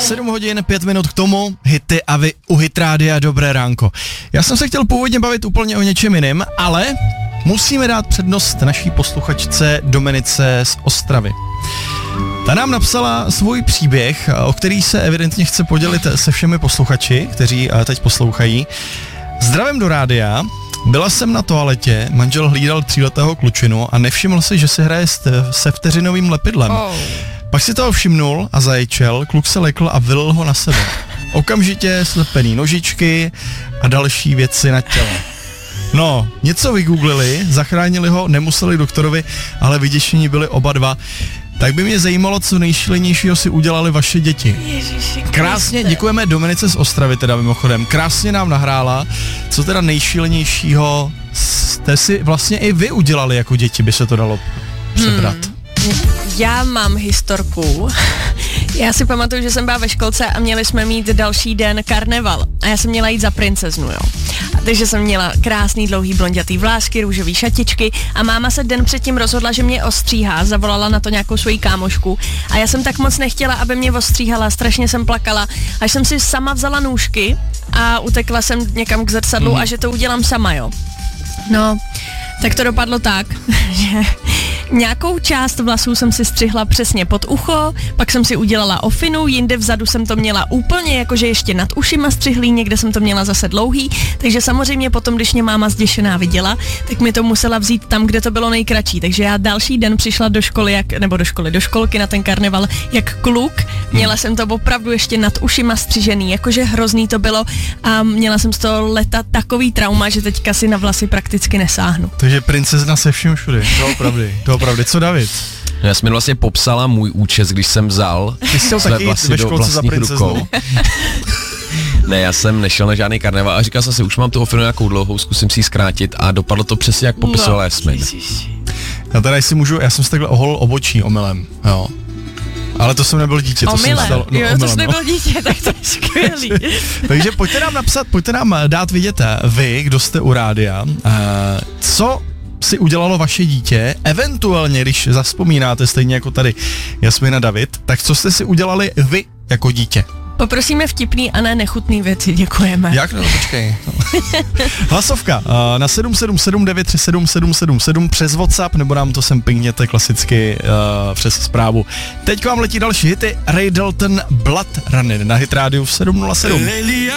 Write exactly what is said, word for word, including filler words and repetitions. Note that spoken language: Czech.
sedm hodin, pět minut k tomu, hity a vy u Hit Rádia, dobré ránko. Já jsem se chtěl původně bavit úplně o něčem jiném, ale musíme dát přednost naší posluchačce Dominice z Ostravy. Ta nám napsala svůj příběh, o který se evidentně chce podělit se všemi posluchači, kteří teď poslouchají. Zdravím do rádia. Byla jsem na toaletě, manžel hlídal tříletého klučinu a nevšiml si, že si hraje se vteřinovým lepidlem. Oh. Pak si toho všimnul a zaječel, kluk se lekl a vylil ho na sebe. Okamžitě slepený nožičky a další věci na těle. No, něco vygooglili, zachránili ho, nemuseli doktorovi, ale vyděšení byli oba dva. Tak by mě zajímalo, co nejšílenějšího si udělali vaše děti. Ježiši, krásně, děkujeme Dominice z Ostravy teda mimochodem, krásně nám nahrála, co teda nejšílenějšího jste si vlastně i vy udělali jako děti, by se to dalo přebrat. Hmm. Já mám historku. Já si pamatuju, že jsem byla ve školce a měli jsme mít další den karneval. A já jsem měla jít za princeznu, jo. A takže jsem měla krásný dlouhý blondětý vlásky, růžový šatičky a máma se den předtím rozhodla, že mě ostříhá, zavolala na to nějakou svoji kámošku. A já jsem tak moc nechtěla, aby mě ostříhala, strašně jsem plakala. Až jsem si sama vzala nůžky a utekla jsem někam k zrcadlu mm. a že to udělám sama, jo. No, tak to dopadlo tak, že nějakou část vlasů jsem si střihla přesně pod ucho, pak jsem si udělala ofinu, jinde vzadu jsem to měla úplně jakože ještě nad ušima střihlý, někde jsem to měla zase dlouhý, takže samozřejmě potom, když mě máma zděšená viděla, tak mi to musela vzít tam, kde to bylo nejkratší, takže já další den přišla do školy, jak, nebo do školy, do školky na ten karneval jak kluk, měla jsem to opravdu ještě nad ušima střižený, jakože hrozný to bylo a měla jsem z toho leta takový trauma, že teďka si na vlasy prakticky nesáhnu. Takže princezna se vším všude, to opravdy, to opravdu. Co David? Já jsem mi vlastně popsala můj účes, když jsem vzal své vlasy do vlastních rukou. Ne, já jsem nešel na žádný karneval a říkal jsem si, už mám tu ofinu nějakou dlouhou, zkusím si ji zkrátit a dopadlo to přesně, jak popisovala no, Jasmin. Já teda si můžu, já jsem si takhle oholil obočí omylem, jo. Ale to jsem nebyl dítě, to omylem. jsem stal, no, jo, omylem, to jsi nebyl no. dítě, tak to je skvělý. Takže pojďte nám napsat, pojďte nám dát vidět vy, kdo jste u rádia, uh, co si udělalo vaše dítě, eventuálně, když zavzpomínáte stejně jako tady Jasmina David, tak co jste si udělali vy jako dítě? Poprosíme vtipný a ne nechutný věci, děkujeme. Jak? No, počkej. Hlasovka uh, na sedm sedm sedm devět tři sedm sedm sedm sedm přes WhatsApp, nebo nám to sem pingněte klasicky uh, přes zprávu. Teď k vám letí další hity, Ray Dalton, Blood Running na Hit Rádiu v sedm nula sedm.